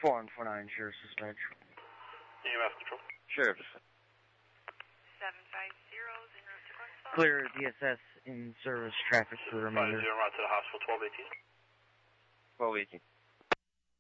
4149, Sheriff's Dispatch. EMS Control. Sheriff. 750, en route to Clarksville. Clear DSS in service traffic for the remainder. 50, route to the hospital, 1218. 1218.